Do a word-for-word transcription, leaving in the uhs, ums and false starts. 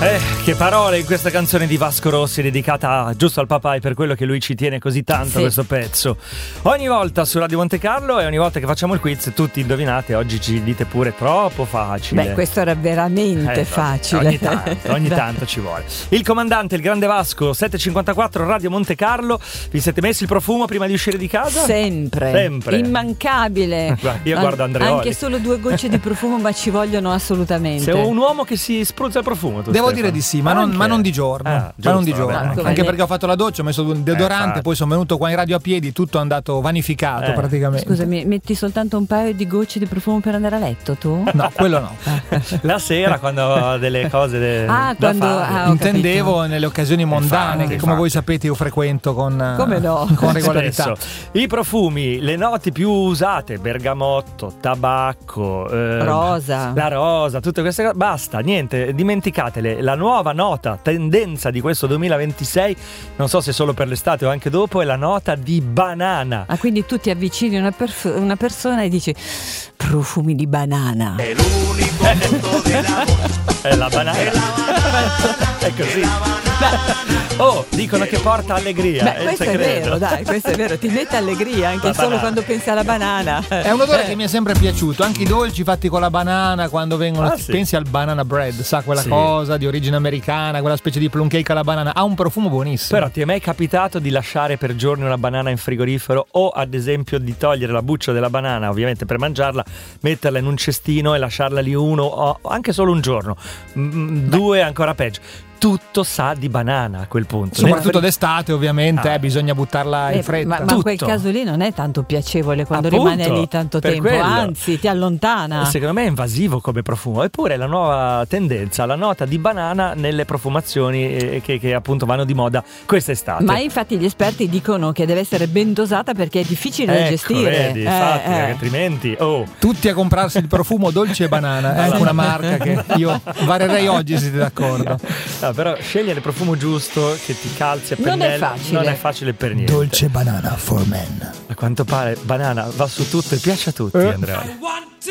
Eh, che parole in questa canzone di Vasco Rossi dedicata giusto al papà, e per quello che lui ci tiene così tanto, sì, questo pezzo. Ogni volta su Radio Monte Carlo e ogni volta che facciamo il quiz tutti indovinate, oggi ci dite pure troppo facile. Beh, questo era veramente eh, facile. Ogni tanto, ogni tanto ci vuole. Il comandante, il grande Vasco, sette e cinquantaquattro Radio Monte Carlo. Vi siete messi il profumo prima di uscire di casa? Sempre. Sempre. Immancabile. Io guardo Andreoli. Anche solo due gocce di profumo, ma ci vogliono assolutamente. Sei un uomo che si spruzza il profumo, tu Devo Stefano. dire di sì, ma non, ma non di giorno. Ah, giusto, ma non di giorno. vabbè, Anche, anche perché ho fatto la doccia, ho messo un deodorante, eh, poi sono venuto qua in radio a piedi, tutto è andato vanificato eh. praticamente. Scusami, metti soltanto un paio di gocce di profumo per andare a letto, tu? No, quello no. La sera quando ho delle cose de- Ah, da quando- fare. ah, ho Intendevo capito. nelle occasioni mondane, Infatti, che come voi infatti. sapete io frequento con, Come no? con regolarità. Spesso. I profumi, le note più usate: bergamotto, tabacco, eh, Rosa. la rosa, tutte queste cose. Basta, niente, dimenticatele. La nuova nota tendenza di questo duemilaventisei, non so se solo per l'estate o anche dopo, è la nota di banana. Ah, quindi tu ti avvicini a una, perf- una persona e dici profumi di banana. È l'unico punto della È la banana. È così. Oh, dicono che porta allegria. Beh, è il questo è segreto. vero, dai, questo è vero, ti mette allegria anche La solo banana. quando pensi alla banana. È un odore che mi è sempre piaciuto, anche i dolci fatti con la banana, quando vengono, Ah, sì. pensi al banana bread, sa, quella Sì. cosa di origine americana, quella specie di plum cake alla banana, ha un profumo buonissimo. Però ti è mai capitato di lasciare per giorni una banana in frigorifero, o ad esempio di togliere la buccia della banana, ovviamente per mangiarla, metterla in un cestino e lasciarla lì uno o anche solo un giorno, mm, due ancora peggio? Tutto sa di banana a quel punto. Soprattutto Nel d'estate ovviamente, Ah. eh, bisogna buttarla in Eh, fretta. ma, ma Tutto. quel caso lì non è tanto piacevole quando Appunto, rimane lì tanto per tempo, quello. anzi ti allontana. Secondo me è invasivo come profumo. Eppure la nuova tendenza, la nota di banana nelle profumazioni eh, che, che appunto vanno di moda quest'estate. Ma infatti gli esperti dicono che deve essere ben dosata perché è difficile da Ecco, gestire. vedi, Eh, infatti, eh. altrimenti oh. Tutti a comprarsi il profumo dolce e banana, è anche una marca che io varerei oggi, se siete d'accordo. Ah, però scegliere il profumo giusto che ti calzi a Non è pennello facile. non è facile per niente. Dolce banana for men. A quanto pare banana va su tutto e piace a tutti, Eh. Andrea. one, two.